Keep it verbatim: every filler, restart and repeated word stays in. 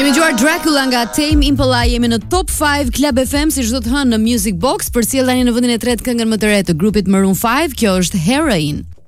Kemi dëgjuar Dracula nga Tame Impala, jemi në Top five Club F M si çdo të hënë në Music Box, përcjell tani në vendin e tretë këngën më të re të grupit Maroon five, kjo është Heroin.